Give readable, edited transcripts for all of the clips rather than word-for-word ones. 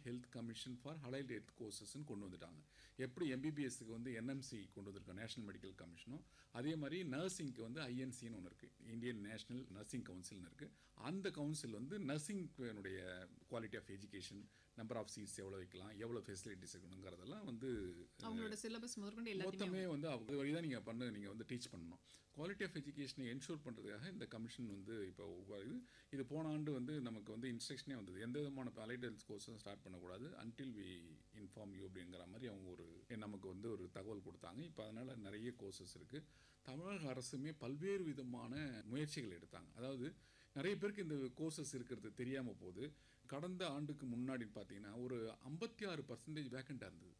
Health commission for allied health கோர்சஸ்ன்னு கொண்டு வந்துட்டாங்க. எப்படி எம்பிபிஎஸ்க்கு வந்து என்எம்சி கொண்டு வந்திருக்கோம், நேஷனல் மெடிக்கல் கமிஷனும், அதே மாதிரி நர்சிங்க்கு வந்து ஐஎன்சின்னு ஒன்று இருக்குது, இந்தியன் நேஷனல் நர்சிங் கவுன்சில்னு இருக்குது. அந்த கவுன்சில் வந்து நர்சிங்னுடைய quality of education, number of seeds எவ்வளோ வைக்கலாம், எவ்வளோ ஃபெசிலிட்டிஸ் இருக்கணுங்கிறதெல்லாம் வந்து அவங்களோட சிலபஸ் முதற்கொண்டு மொத்தமே வந்து அது வழி தான் நீங்கள் வந்து டீச் பண்ணணும். குவாலிட்டி ஆஃப் எஜுகேஷனை என்ஷூர் பண்ணுறதுக்காக இந்த கமிஷன் வந்து இப்போ இது போன ஆண்டு வந்து நமக்கு வந்து இன்ஸ்ட்ரக்ஷனே வந்தது, எந்த விதமான அலைட் ஹெல்த் கோர்ஸும் ஸ்டார்ட் பண்ணக்கூடாது அன்டில் வி இன்ஃபார்ம் யூ அப்படிங்கிற மாதிரி அவங்க நமக்கு வந்து ஒரு தகவல் கொடுத்தாங்க. இப்போ அதனால் நிறைய கோர்சஸ் இருக்குது. தமிழக அரசுமே பல்வேறு விதமான முயற்சிகள் எடுத்தாங்க. அதாவது நிறைய பேருக்கு இந்த கோர்சஸ் இருக்கிறது தெரியாமல் போகுது. கடந்த ஆண்டுக்கு முன்னாடி பார்த்தீங்கன்னா ஒரு 56% வேக்கண்டாக இருந்தது.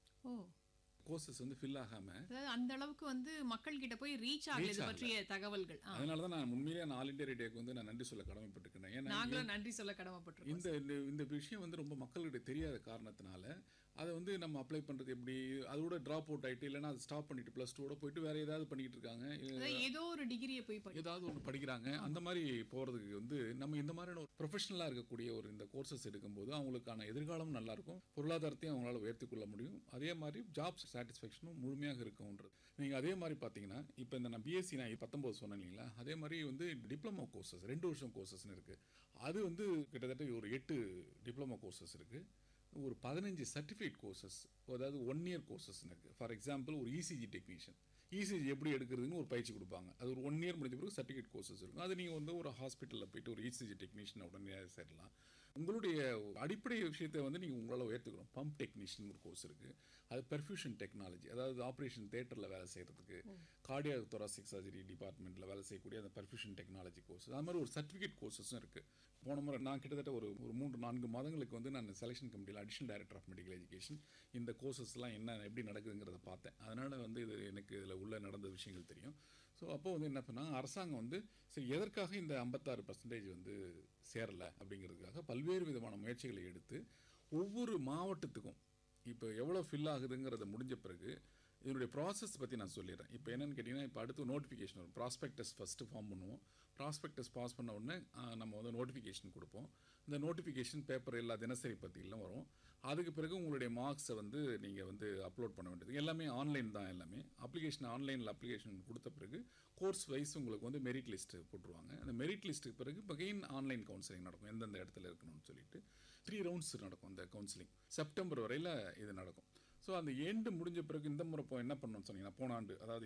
கோர்சஸ் வந்து ஃபில் ஆகாமல், அந்த அளவுக்கு வந்து மக்கள் கிட்ட போய் ரீச் ஆகல பற்றிய தகவல்கள். அதனால தான் நான் உண்மையிலேயே ஆல் இந்தியா ரேடியோக்கு வந்து நான் நன்றி சொல்ல கடமைப்பட்டிருக்கேன். ஏன்னா நாங்களும் நன்றி சொல்ல கடமைப்பட்டிருக்கோம். இந்த விஷயம் வந்து ரொம்ப மக்கள்கிட்ட தெரியாத காரணத்தினால அதை வந்து நம்ம அப்ளை பண்ணுறது எப்படி, அதோட ட்ராப் அவுட் ஆகிட்டு இல்லைன்னா அதை ஸ்டாப் பண்ணிட்டு ப்ளஸ் டூவோட போயிட்டு வேறு ஏதாவது பண்ணிக்கிட்டு இருக்காங்க, ஏதோ ஒரு டிகிரியை போய் ஏதாவது ஒன்று படிக்கிறாங்க. அந்த மாதிரி போகிறதுக்கு வந்து நம்ம இந்த மாதிரியான ஒரு ப்ரொஃபஷனலாக இருக்கக்கூடிய ஒரு இந்த கோர்சஸ் எடுக்கும்போது அவங்களுக்கான எதிர்காலம் நல்லாயிருக்கும், பொருளாதாரத்தையும் அவங்களால உயர்த்தி கொள்ள முடியும், அதே மாதிரி ஜாப் சாட்டிஸ்ஃபேக்ஷனும் முழுமையாக இருக்கும்ன்றது. நீங்கள் அதே மாதிரி பார்த்தீங்கன்னா இப்போ இந்த நான் பிஎஸ்சி நான் 19 சொன்னேன் இல்லைங்களா, அதே மாதிரி வந்து டிப்ளமோ கோர்சஸ் 2 வருஷம் கோர்சஸ்ன்னு இருக்குது. அது வந்து கிட்டத்தட்ட ஒரு 8 டிப்ளமோ கோர்சஸ் இருக்குது, ஒரு 15 சர்டிஃபிகேட் கோர்சஸ், அதாவது 1 இயர் கோர்சஸ்ன்னு இருக்குது. ஃபார் எக்ஸாம்பிள் ஒரு இசிஜி டெக்னீஷியன், இசிஜி எப்படி எடுக்கிறதுன்னு ஒரு பயிற்சி கொடுப்பாங்க. அது ஒரு 1 இயர் முடிஞ்ச பிறகு சர்டிஃபிகேட் கோர்சஸ் இருக்கும். அது நீங்கள் வந்து ஒரு ஹாஸ்பிட்டலில் போய்ட்டு ஒரு இசிஜி டெக்னீஷியன் உடனே சேரலாம். உங்களுடைய அடிப்படை விஷயத்தை வந்து நீங்கள் உங்களால் உயர்த்துக்கணும். பம்ப் டெக்னீஷியன் ஒரு கோர்ஸ் இருக்குது, அது பெர்ஃபியூஷன் டெக்னாலஜி, அதாவது ஆப்ரேஷன் தேட்டரில் வேலை செய்கிறதுக்கு, கார்டியாக் தொராசிக் சர்ஜரி டிபார்ட்மெண்ட்டில் வேலை செய்யக்கூடிய அந்த பெர்ஃபியூஷன் டெக்னாலஜி கோர்ஸ், அது மாதிரி ஒரு சர்டிஃபிகேட் கோர்சஸும் இருக்குது. போன முறை நான் கிட்டத்தட்ட ஒரு 3-4 மாதங்களுக்கு வந்து நான் செலெக்ஷன் கமிட்டியில் additional director of medical education இந்த கோர்சஸ்லாம் எப்படி நடக்குதுங்கிறத பார்த்தேன். அதனால் வந்து இது எனக்கு இதில் உள்ள நடந்த விஷயங்கள் தெரியும். ஸோ அப்போ வந்து என்ன பண்ணாங்க, அரசாங்கம் வந்து சரி எதற்காக இந்த 56% வந்து சேரலை அப்படிங்கிறதுக்காக பல்வேறு விதமான முயற்சிகளை எடுத்து ஒவ்வொரு மாவட்டத்துக்கும் இப்போ எவ்வளோ ஃபில் ஆகுதுங்கிறத முடிஞ்ச பிறகு இதனுடைய ப்ராசஸ் பற்றி நான் சொல்லிடுறேன். இப்போ என்னென்னு கேட்டிங்கன்னா, இப்போ அடுத்து நோட்டிஃபிகேஷன் வரும். ப்ராஸ்பெக்டஸ் ஃபஸ்ட்டு ஃபார்ம் பண்ணுவோம். ப்ராஸ்பெக்டஸ் பாஸ் பண்ண உடனே நம்ம வந்து நோட்டிஃபிகேஷன் கொடுப்போம். இந்த நோட்டிஃபிகேஷன் பேப்பர் எல்லா தினசரி பத்திரிகைலாம் வரும். அதுக்கு பிறகு உங்களுடைய மார்க்ஸை வந்து நீங்கள் வந்து அப்லோட் பண்ண வேண்டியது எல்லாமே ஆன்லைன் தான். எல்லாமே அப்ளிகேஷன் ஆன்லைனில் அப்ளிகேஷன் கொடுத்த பிறகு கோர்ஸ் வைஸ் உங்களுக்கு வந்து மெரிட் லிஸ்ட்டு போட்டுருவாங்க. அந்த மெரிட் லிஸ்ட்டுக்கு பிறகு அகைன் ஆன்லைன் கவுன்சிலிங் நடக்கும், எந்தெந்த இடத்துல இருக்கணும்னு சொல்லிட்டு 3 ரவுண்ட்ஸ் நடக்கும் அந்த கவுன்சிலிங். செப்டம்பர் வரையில் இது நடக்கும். ஸோ அந்த எண்டு முடிஞ்ச பிறகு இந்த முறை என்ன பண்ணணும்னு சொன்னீங்கன்னா, போன ஆண்டு அதாவது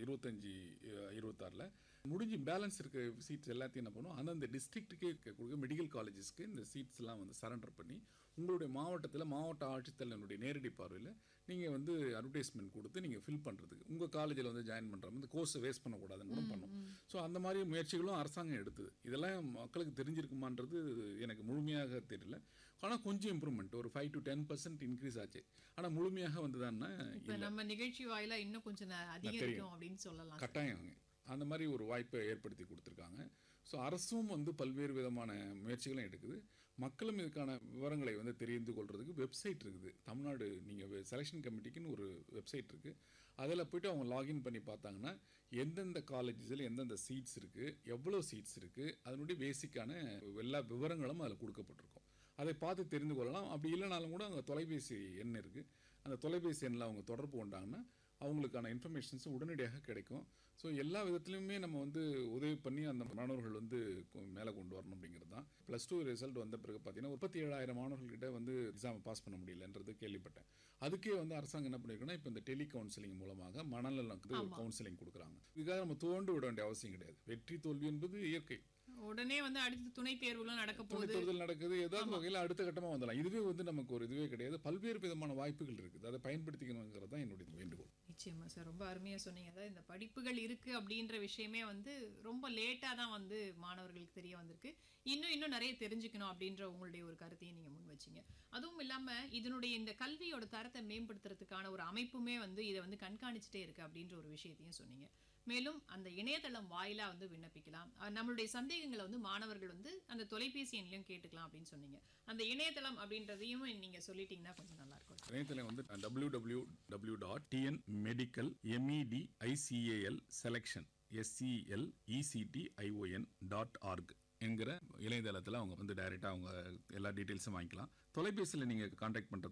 25-26 முடிஞ்சு பேலன்ஸ் இருக்க சீட்ஸ் எல்லாத்தையும் என்ன பண்ணுவோம், அந்தந்த டிஸ்ட்ரிக்ட்டுக்கே இருக்கக்கூடிய மெடிக்கல் காலேஜஸ்க்கு இந்த சீட்ஸ்லாம் வந்து சரண்டர் பண்ணி உங்களுடைய மாவட்டத்தில் மாவட்ட ஆட்சித்தலைவனுடைய நேரடி பார்வையில் நீங்கள் வந்து அட்வர்டைஸ்மெண்ட் கொடுத்து நீங்கள் ஃபில் பண்ணுறதுக்கு உங்கள் காலேஜில் வந்து ஜாயின் பண்ணுற இந்த கோர்ஸை வேஸ்ட் பண்ணக்கூடாதுன்னு கூட பண்ணும். ஸோ அந்த மாதிரி முயற்சிகளும் அரசாங்கம் எடுத்தது. இதெல்லாம் மக்களுக்கு தெரிஞ்சிருக்குமான்றது எனக்கு முழுமையாக தெரியல. ஆனால் கொஞ்சம் இம்ப்ரூவ்மெண்ட், ஒரு 5 to 10% இன்க்ரீஸ் ஆச்சு. ஆனால் முழுமையாக வந்து நம்ம நிகழ்ச்சி வாயிலா இன்னும் கொஞ்சம் அதிகம் அப்படின்னு சொல்லலாம். கட்டாயம் அந்த மாதிரி ஒரு வாய்ப்பை ஏற்படுத்தி கொடுத்துருக்காங்க. ஸோ அரசும் வந்து பல்வேறு விதமான முயற்சிகளும் எடுக்குது. மக்களும் இதுக்கான விவரங்களை வந்து தெரிந்து கொள்றதுக்கு வெப்சைட் இருக்குது. தமிழ்நாடு நீங்கள் செலெக்ஷன் கமிட்டிக்குன்னு ஒரு வெப்சைட் இருக்குது. அதில் போய்ட்டு அவங்க லாகின் பண்ணி பார்த்தாங்கன்னா எந்தெந்த காலேஜஸில் எந்தெந்த சீட்ஸ் இருக்குது, எவ்வளோ சீட்ஸ் இருக்குது, அதனுடைய பேசிக்கான எல்லா விவரங்களும் அதில் கொடுக்கப்பட்டிருக்கும். அதை பார்த்து தெரிந்து கொள்ளலாம். அப்படி இல்லைனாலும் கூட அங்கே தொலைபேசி எண் இருக்குது. அந்த தொலைபேசி எண்ணில் அவங்க தொடர்பு கொண்டாங்கன்னா அவங்களுக்கான இன்ஃபர்மேஷன்ஸ் உடனடியாக கிடைக்கும். ஸோ எல்லா விதத்துலையுமே நம்ம வந்து உதவி பண்ணி அந்த மாணவர்கள் வந்து மேலே கொண்டு வரணும் அப்படிங்கிறது தான். +2 ரிசல்ட் வந்த பிறகு பார்த்தீங்கன்னா 37,000 மாணவர்கள்கிட்ட வந்து எக்ஸாம் பாஸ் பண்ண முடியலன்றது கேள்விப்பட்டேன். அதுக்கே வந்து அரசாங்கம் என்ன பண்ணியிருக்குன்னா, இப்போ இந்த டெலி கவுன்சிலிங் மூலமாக மனநலனுக்கு ஒரு கவுன்சிலிங் கொடுக்குறாங்க. இதுக்காக நம்ம தோண்டு விட வேண்டிய அவசியம் கிடையாது. வெற்றி தோல்வி என்பது இயற்கை. உடனே வந்து அடுத்து துணை தேர்வுலாம் நடக்குது, ஏதாவது வகையில் அடுத்த கட்டமாக வந்துடலாம். இதுவே வந்து நமக்கு ஒரு இதுவே கிடையாது. பல்வேறு விதமான வாய்ப்புகள் இருக்குது, அதை பயன்படுத்திக்கணுங்கிறது தான் என்னுடைய வேண்டுகோள். நிச்சயமா சார், ரொம்ப அருமையாக சொன்னீங்க. அதாவது இந்த படிப்புகள் இருக்குது அப்படின்ற விஷயமே வந்து ரொம்ப லேட்டாக தான் வந்து மாணவர்களுக்கு தெரிய வந்திருக்கு. இன்னும் நிறைய தெரிஞ்சுக்கணும் அப்படின்ற உங்களுடைய ஒரு கருத்தையும் நீங்கள் முன் வச்சிங்க. அதுவும் இல்லாமல் இதனுடைய இந்த கல்வியோட தரத்தை மேம்படுத்துறதுக்கான ஒரு அமைப்புமே வந்து இதை வந்து கண்காணிச்சுட்டே இருக்குது அப்படின்ற ஒரு விஷயத்தையும் சொன்னீங்க. மேலும் அந்த இணையதளம் வாயிலா வந்து விண்ணப்பிக்கலாம். நம்மளுடைய சந்தேகங்களை வந்து மாணவர்கள் வந்து அந்த தொலைபேசி எண்ணிலையும் கேட்டுக்கலாம் அப்படின்னு சொன்னீங்க. அந்த இணையதளம் அப்படின்றதையும் நீங்க சொல்லிட்டீங்கன்னா கொஞ்சம் நல்லா இருக்கும். இணையதளம் வந்து www.tnmedical selection.org என்கிற இணையதளத்தில் அவங்க வந்து டைரெக்டாக அவங்க எல்லா டீட்டெயில்ஸும் வாங்கிக்கலாம். தொலைபேசியில் நீங்கள் கான்டாக்ட் பண்ணுற